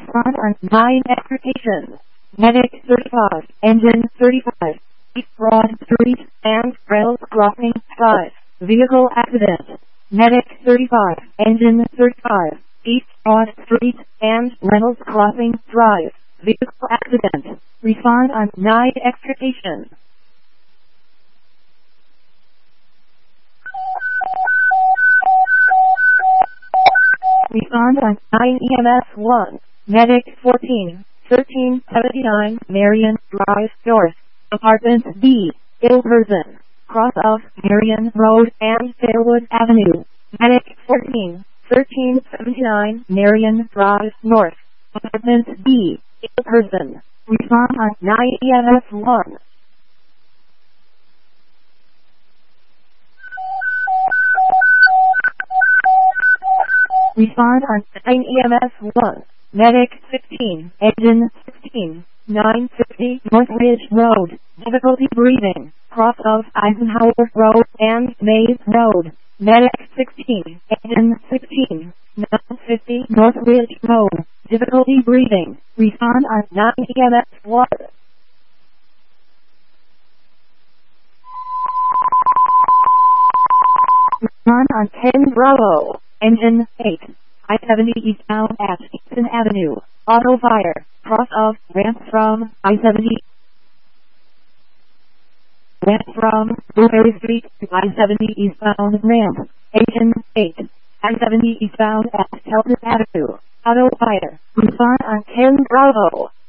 Front on 9 extrication. Medic 35, engine 35. East Broad Street and Rails Crossing 5. Vehicle accident. Medic 35, engine 35. East Broad Street and Reynolds Crossing Drive. Vehicle accident. Respond on 9 extrication. Respond on 9 EMS 1. Medic 14, 1379 Marion Drive North. Apartment B, ill person. Cross of Marion Road and Fairwood Avenue. Medic 14, 1379 Marion Drive North. Apartment B, ill person. Respond on 9 EMS 1. Respond on 9 EMS 1. Medic 16, engine 16, 950 North Ridge Road. Difficulty breathing. Cross of Eisenhower Road and Mays Road. Medic 16, engine 16, 950 North Ridge Road. Difficulty breathing. Respond on 9 EMS 1. Respond on 10 Bravo. Engine 8. I-70 eastbound at Easton Avenue. Auto fire. Cross of ramp from I-70. Ramp from Blueberry Street to I-70 eastbound ramp. Engine 8. I-70 eastbound at Telton Avenue. Auto fire. Respond on 10 Bravo.